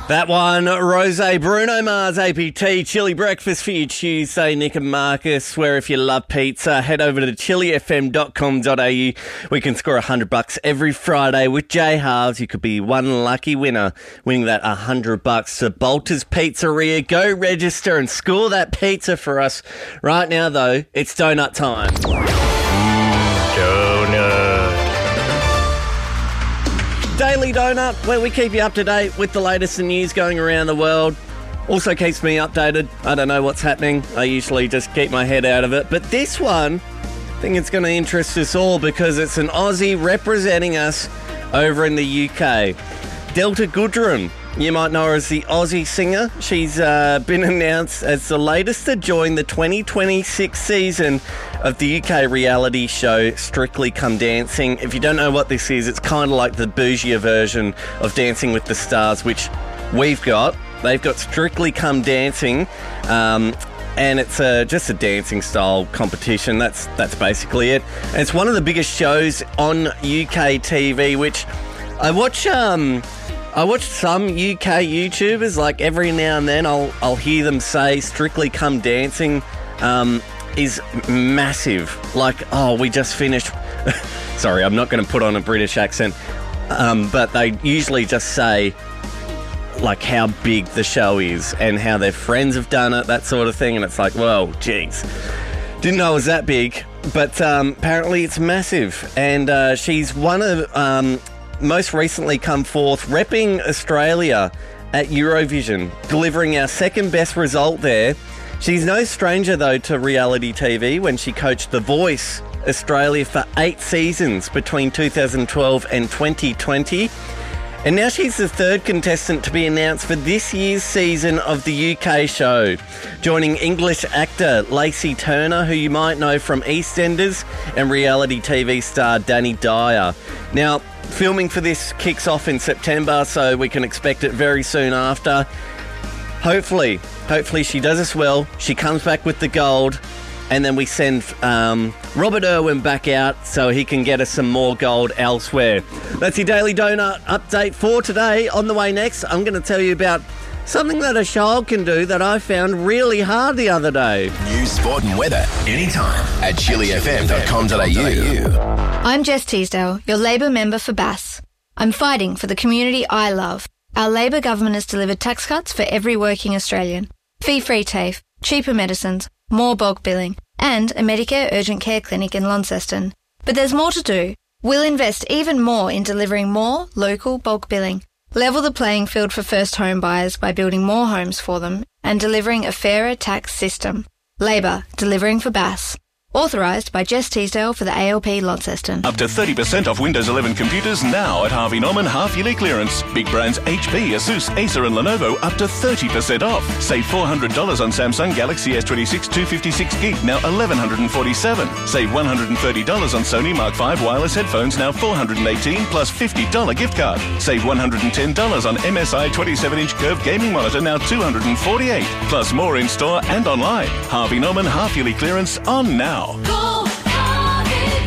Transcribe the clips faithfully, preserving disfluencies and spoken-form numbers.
That one, Rose, Bruno Mars, A P T, Chili Breakfast for you Tuesday, Nick and Marcus, where if you love pizza, head over to chili f m dot com dot a u. We can score one hundred bucks every Friday with J Halves. You could be one lucky winner, winning that one hundred bucks to Bolter's Pizzeria. Go register and score that pizza for us. Right now, though, it's donut time. Mm, donut. Daily Donut, where we keep you up to date with the latest in news going around the world. Also keeps me updated. I don't know what's happening. I usually just keep my head out of it. But this one, I think it's going to interest us all because it's an Aussie representing us over in the U K. Delta Goodrem. You might know her as the Aussie singer. She's uh, been announced as the latest to join the twenty twenty-six season of the U K reality show Strictly Come Dancing. If you don't know what this is, it's kind of like the bougie version of Dancing with the Stars, which we've got. They've got Strictly Come Dancing, um, and it's a, just a dancing style competition. That's that's basically it. And it's one of the biggest shows on U K T V, which I watch... Um, I watch some U K YouTubers, like every now and then I'll I'll hear them say Strictly Come Dancing um, is massive. Like, oh, we just finished... Sorry, I'm not going to put on a British accent. Um, but they usually just say, like, how big the show is and how their friends have done it, that sort of thing. And it's like, well, geez. Didn't know it was that big. But um, apparently it's massive. And uh, she's one of... Um, most recently come forth repping Australia at Eurovision, delivering our second best result there. She's no stranger, though, to reality T V when she coached The Voice Australia for eight seasons between two thousand twelve and twenty twenty. And now she's the third contestant to be announced for this year's season of the U K show, joining English actor Lacey Turner, who you might know from EastEnders, and reality T V star Danny Dyer. Now, filming for this kicks off in September, so we can expect it very soon after. Hopefully, hopefully she does us well. She comes back with the gold, and then we send um, Robert Irwin back out so he can get us some more gold elsewhere. That's your Daily Donut update for today. On the way next, I'm going to tell you about something that a child can do that I found really hard the other day. News, sport and weather anytime at chili f m dot com dot a u. I'm Jess Teasdale, your Labor member for Bass. I'm fighting for the community I love. Our Labor government has delivered tax cuts for every working Australian, fee-free TAFE, cheaper medicines, more bulk billing, and a Medicare urgent care clinic in Launceston. But there's more to do. We'll invest even more in delivering more local bulk billing, level the playing field for first home buyers by building more homes for them, and delivering a fairer tax system. Labor, delivering for Bass. Authorised by Jess Teasdale for the A L P Launceston. Up to thirty percent off Windows eleven computers now at Harvey Norman half-yearly clearance. Big brands H P, Asus, Acer and Lenovo up to thirty percent off. Save four hundred dollars on Samsung Galaxy S twenty-six two fifty-six gig, now eleven forty-seven dollars. Save one hundred thirty dollars on Sony Mark five wireless headphones, now four hundred eighteen dollars plus fifty dollars gift card. Save one hundred ten dollars on M S I twenty-seven inch curved gaming monitor, now two hundred forty-eight dollars. Plus more in store and online. Harvey Norman half-yearly clearance on now. Go, Harvey,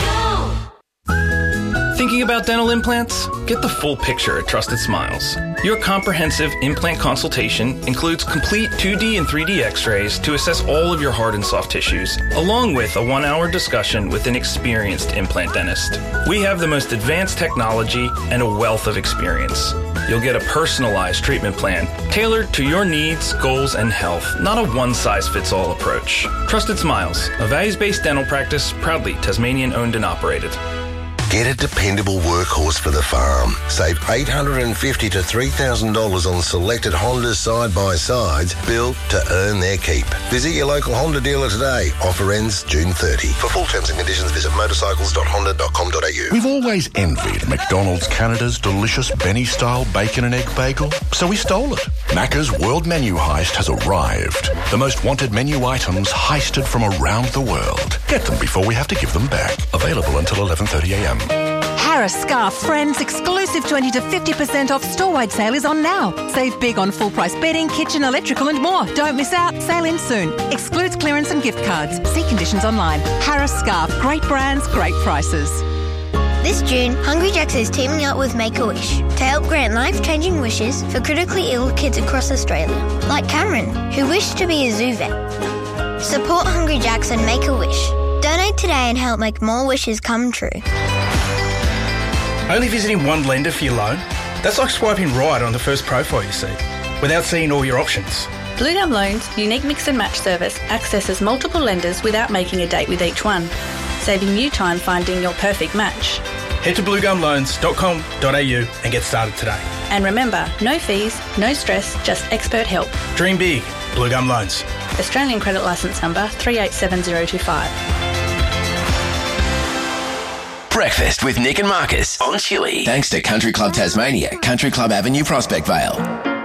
go. Thinking about dental implants? Get the full picture at Trusted Smiles. Your comprehensive implant consultation includes complete two D and three D x-rays to assess all of your hard and soft tissues, along with a one-hour discussion with an experienced implant dentist. We have the most advanced technology and a wealth of experience. You'll get a personalized treatment plan tailored to your needs, goals, and health, not a one-size-fits-all approach. Trusted Smiles, a values-based dental practice, proudly Tasmanian-owned and operated. Get a dependable workhorse for the farm. Save eight hundred fifty dollars to three thousand dollars on selected Honda side-by-sides built to earn their keep. Visit your local Honda dealer today. Offer ends June thirtieth. For full terms and conditions, visit motorcycles dot honda dot com dot a u. We've always envied McDonald's Canada's delicious Benny-style bacon and egg bagel, so we stole it. Macca's World Menu Heist has arrived. The most wanted menu items heisted from around the world. Get them before we have to give them back. Available until eleven thirty a m. Harris Scarf Friends exclusive twenty to fifty percent off store-wide sale is on now. Save big on full-price bedding, kitchen, electrical and more. Don't miss out. Sale in soon. Excludes clearance and gift cards. See conditions online. Harris Scarf. Great brands, great prices. This June, Hungry Jack's is teaming up with Make-A-Wish to help grant life-changing wishes for critically ill kids across Australia, like Cameron, who wished to be a zoo vet. Support Hungry Jack's and Make-A-Wish. Donate today and help make more wishes come true. Only visiting one lender for your loan? That's like swiping right on the first profile you see, without seeing all your options. Blue Gum Loans' unique mix and match service accesses multiple lenders without making a date with each one, saving you time finding your perfect match. Head to blue gum loans dot com dot a u and get started today. And remember, no fees, no stress, just expert help. Dream big. Blue Gum Loans. Australian credit licence number three eight seven zero two five. Breakfast with Nick and Marcus on Chili. Thanks to Country Club Tasmania, Country Club Avenue, Prospect Vale.